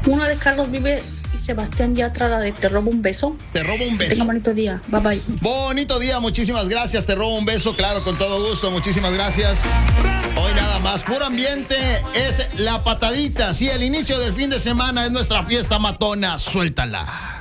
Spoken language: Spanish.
Una de Carlos Vive y Sebastián Yatra, de Te robo un beso. Te robo un beso. Tenga bonito día. Bye bye. Bonito día, muchísimas gracias. Te robo un beso, claro, con todo gusto. Muchísimas gracias. Hoy nada más, puro ambiente, es la patadita. Sí, el inicio del fin de semana es nuestra fiesta matona. Suéltala.